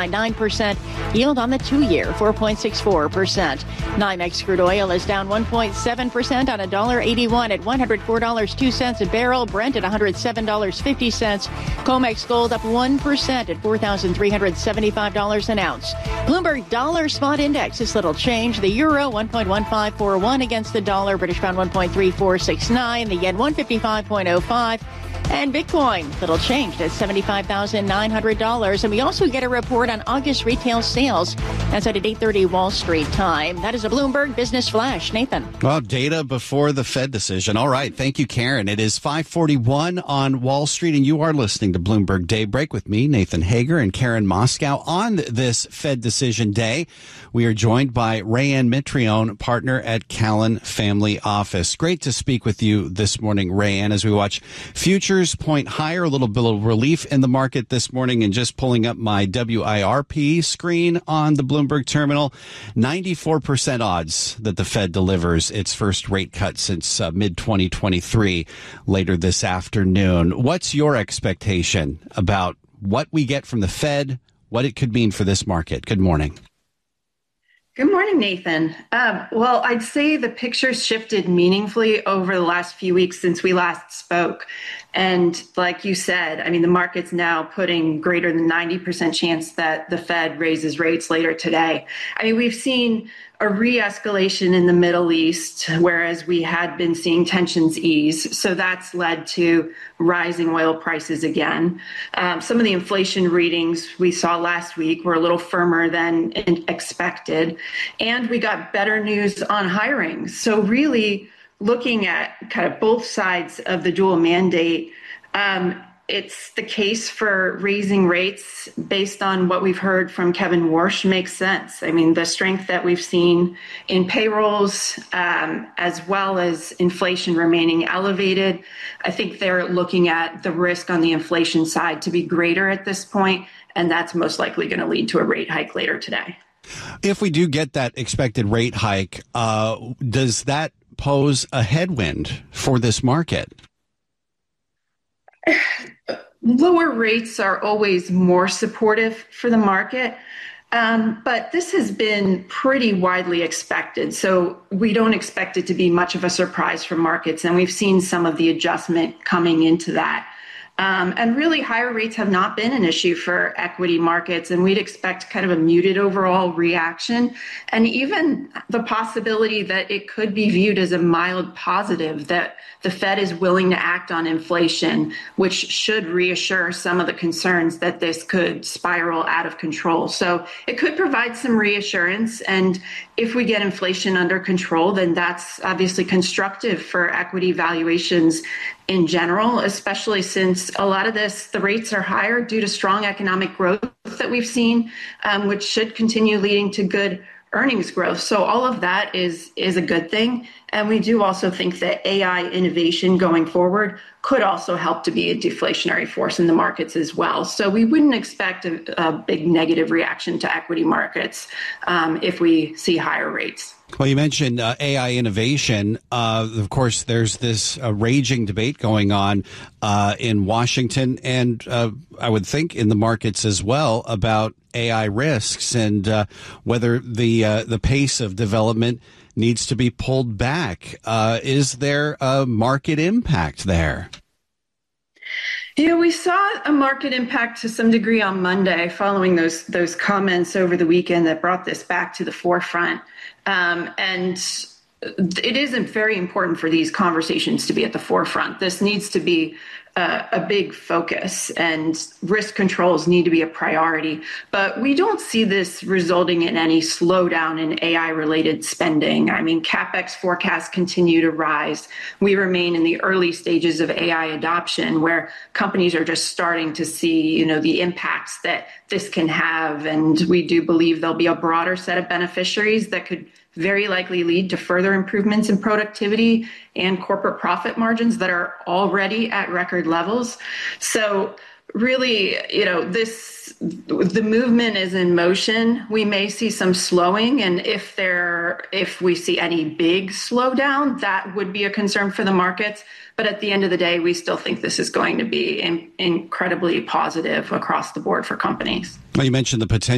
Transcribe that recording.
4.99%. Yield on the 2-year, 4.64%. NYMEX crude oil is down 1.7% on $1.81 at $104.02 a barrel. Brent at $107.50. COMEX gold up 1% at $4,375 an ounce. Bloomberg dollar spot index is little change. The euro 1.1541 against the dollar. British pound 1.3469. The yen 155.05. And Bitcoin, little changed at $75,900. And we also get a report on August retail sales. That's at 8:30 Wall Street time. That is a Bloomberg Business Flash. Nathan. Well, data before the Fed decision. All right. Thank you, Karen. It is 5:41 on Wall Street, and you are listening to Bloomberg Daybreak with me, Nathan Hager, and Karen Moscow. On this Fed decision day, we are joined by Rayanne Mitrione, partner at Callan Family Office. Great to speak with you this morning, Rayanne, as we watch futures point higher, a little bit of relief in the market this morning, and just pulling up my WIRP screen on the Bloomberg terminal, 94% odds that the Fed delivers its first rate cut since mid-2023 later this afternoon. What's your expectation about what we get from the Fed, what it could mean for this market? Good morning. Good morning, Nathan. Well, I'd say the picture's shifted meaningfully over the last few weeks since we last spoke. And like you said, I mean, the market's now putting greater than 90% chance that the Fed raises rates later today. I mean, we've seen a re-escalation in the Middle East, whereas we had been seeing tensions ease. So that's led to rising oil prices again. Some of the inflation readings we saw last week were a little firmer than expected. And we got better news on hiring. So really looking at kind of both sides of the dual mandate, it's the case for raising rates based on what we've heard from Kevin Warsh makes sense. I mean, the strength that we've seen in payrolls, as well as inflation remaining elevated, I think they're looking at the risk on the inflation side to be greater at this point, and that's most likely going to lead to a rate hike later today. If we do get that expected rate hike, does that pose a headwind for this market? Lower rates are always more supportive for the market, but this has been pretty widely expected. So we don't expect it to be much of a surprise for markets, and we've seen some of the adjustment coming into that. And really, higher rates have not been an issue for equity markets, and we'd expect kind of a muted overall reaction, and even the possibility that it could be viewed as a mild positive, that the Fed is willing to act on inflation, which should reassure some of the concerns that this could spiral out of control. So it could provide some reassurance, and if we get inflation under control, then that's obviously constructive for equity valuations in general, especially since a lot of the rates are higher due to strong economic growth that we've seen, which should continue leading to good earnings growth. So all of that is a good thing. And we do also think that AI innovation going forward could also help to be a deflationary force in the markets as well. So we wouldn't expect a big negative reaction to equity markets if we see higher rates. Well, you mentioned AI innovation. Of course, there's this raging debate going on in Washington, and I would think in the markets as well, about AI risks and whether the pace of development needs to be pulled back. Is there a market impact there? Yeah, we saw a market impact to some degree on Monday following those comments over the weekend that brought this back to the forefront. And it is very important for these conversations to be at the forefront. This needs to be a big focus, and risk controls need to be a priority. But we don't see this resulting in any slowdown in AI-related spending. I mean, CapEx forecasts continue to rise. We remain in the early stages of AI adoption, where companies are just starting to see, the impacts that this can have. And we do believe there'll be a broader set of beneficiaries that could very likely lead to further improvements in productivity and corporate profit margins that are already at record levels. So really, the movement is in motion. We may see some slowing, and if we see any big slowdown, that would be a concern for the markets. But at the end of the day, we still think this is going to be incredibly positive across the board for companies. Well, you mentioned the potential